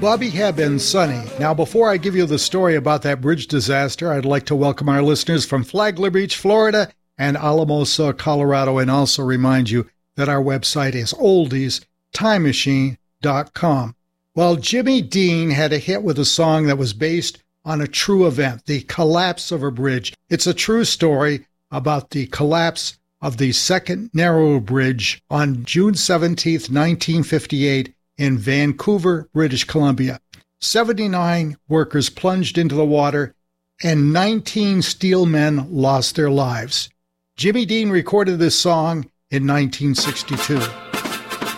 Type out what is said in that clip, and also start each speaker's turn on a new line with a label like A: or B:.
A: Bobby Hebb and Sonny. Now, before I give you the story about that bridge disaster, I'd like to welcome our listeners from Flagler Beach, Florida, and Alamosa, Colorado, and also remind you that our website is oldiestimemachine.com. Well, Jimmy Dean had a hit with a song that was based on a true event, the collapse of a bridge. It's a true story about the collapse of the Second Narrow Bridge on June 17th, 1958 in Vancouver, British Columbia. 79 workers plunged into the water and 19 steel men lost their lives. Jimmy Dean recorded this song in 1962.